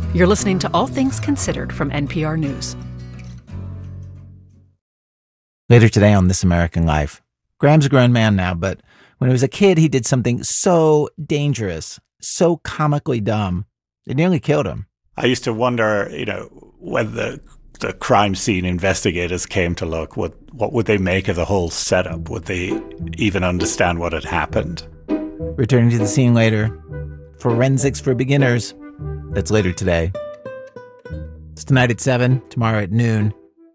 You're listening to All Things Considered from NPR News. Later today on This American Life, Graham's a grown man now, but when he was a kid, he did something so dangerous, so comically dumb, it nearly killed him. I used to wonder, when the crime scene investigators came to look, what would they make of the whole setup? Would they even understand what had happened? Returning to the scene later, Forensics for Beginners. That's later today. It's tonight at 7, tomorrow at noon.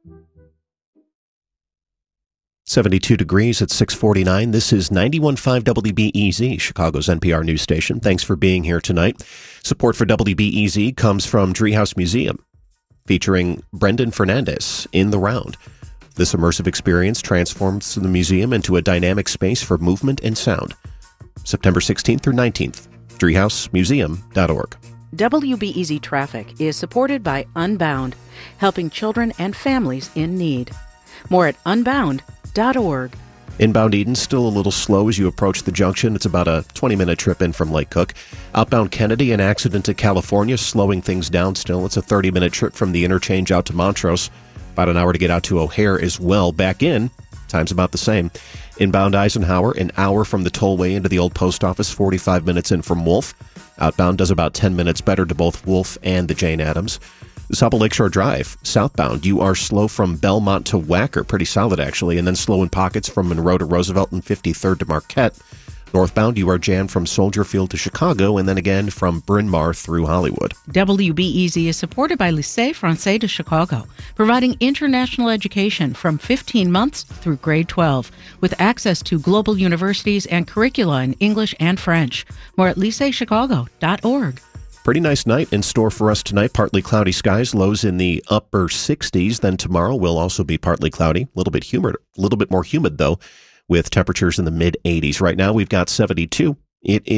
72 degrees at 6:49. This is 91.5 WBEZ, Chicago's NPR news station. Thanks for being here tonight. Support for WBEZ comes from Treehouse Museum, featuring Brendan Fernandez in the round. This immersive experience transforms the museum into a dynamic space for movement and sound. September 16th through 19th, treehousemuseum.org. WBEZ Traffic is supported by Unbound, helping children and families in need. More at unbound.org. Inbound Eden still a little slow as you approach the junction. It's about a 20-minute trip in from Lake Cook. Outbound Kennedy, an accident to California, slowing things down still. It's a 30-minute trip from the interchange out to Montrose. About an hour to get out to O'Hare as well. Back in, time's about the same. Inbound Eisenhower, an hour from the tollway into the old post office, 45 minutes in from Wolf. Outbound does about 10 minutes better to both Wolf and the Jane Addams. South Lakeshore Drive, southbound, you are slow from Belmont to Wacker, pretty solid actually, and then slow in pockets from Monroe to Roosevelt and 53rd to Marquette. Northbound, you are jammed from Soldier Field to Chicago, and then again from Bryn Mawr through Hollywood. WBEZ is supported by Lycée Français de Chicago, providing international education from 15 months through grade 12, with access to global universities and curricula in English and French. More at lyceechicago.org. Pretty nice night in store for us tonight. Partly cloudy skies, lows in the upper 60s. Then tomorrow will also be partly cloudy, a little bit more humid though, with temperatures in the mid 80s. Right now we've got 72. It is